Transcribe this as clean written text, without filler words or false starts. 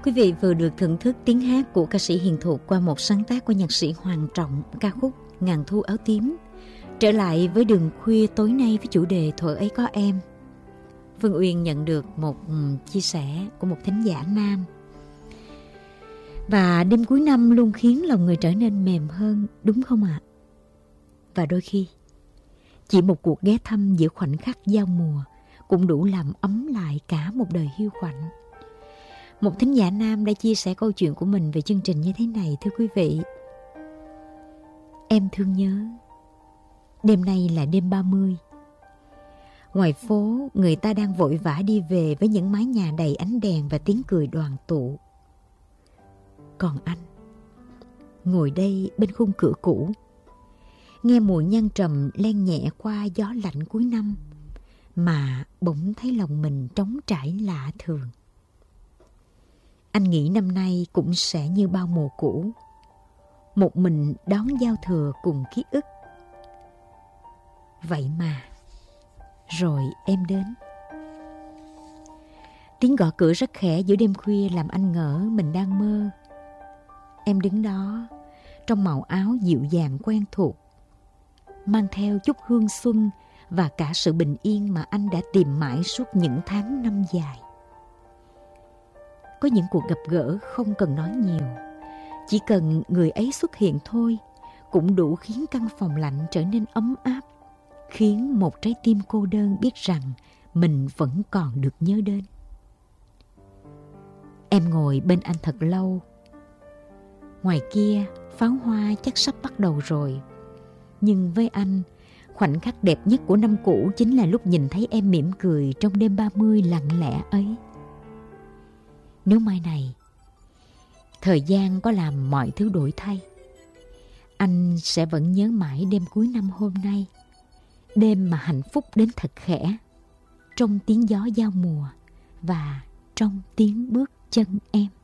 Quý vị vừa được thưởng thức tiếng hát của ca sĩ Hiền Thục qua một sáng tác của nhạc sĩ Hoàng Trọng, ca khúc Ngàn Thu Áo Tím. Trở lại với Đường Khuya tối nay với chủ đề Thuở Ấy Có Em. Phương Uyên nhận được một chia sẻ của một thính giả nam. Và đêm cuối năm luôn khiến lòng người trở nên mềm hơn, đúng không ạ? Và đôi khi, chỉ một cuộc ghé thăm giữa khoảnh khắc giao mùa cũng đủ làm ấm lại cả một đời hiu quạnh. Một thính giả nam đã chia sẻ câu chuyện của mình về chương trình như thế này, thưa quý vị. Em thương nhớ, đêm nay là đêm 30. Ngoài phố, người ta đang vội vã đi về với những mái nhà đầy ánh đèn và tiếng cười đoàn tụ. Còn anh, ngồi đây bên khung cửa cũ, nghe mùi nhang trầm len nhẹ qua gió lạnh cuối năm, mà bỗng thấy lòng mình trống trải lạ thường. Anh nghĩ năm nay cũng sẽ như bao mùa cũ, một mình đón giao thừa cùng ký ức. Vậy mà, rồi em đến. Tiếng gõ cửa rất khẽ giữa đêm khuya làm anh ngỡ mình đang mơ. Em đứng đó, trong màu áo dịu dàng quen thuộc, mang theo chút hương xuân và cả sự bình yên mà anh đã tìm mãi suốt những tháng năm dài. Có những cuộc gặp gỡ không cần nói nhiều, chỉ cần người ấy xuất hiện thôi cũng đủ khiến căn phòng lạnh trở nên ấm áp, khiến một trái tim cô đơn biết rằng mình vẫn còn được nhớ đến. Em ngồi bên anh thật lâu. Ngoài kia, pháo hoa chắc sắp bắt đầu rồi. Nhưng với anh, khoảnh khắc đẹp nhất của năm cũ chính là lúc nhìn thấy em mỉm cười trong đêm 30 lặng lẽ ấy. Nếu mai này, thời gian có làm mọi thứ đổi thay, anh sẽ vẫn nhớ mãi đêm cuối năm hôm nay. Đêm mà hạnh phúc đến thật khẽ, trong tiếng gió giao mùa và trong tiếng bước chân em.